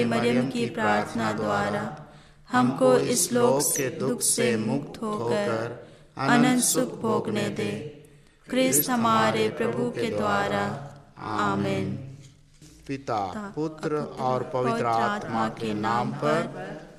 मरियम की प्रार्थना द्वारा हमको इस लोक के दुख से मुक्त होकर अनंत सुख भोगने दे। ख्रिस्त हमारे प्रभु के द्वारा। आमीन। पिता, पुत्र और पवित्र आत्मा के नाम पर।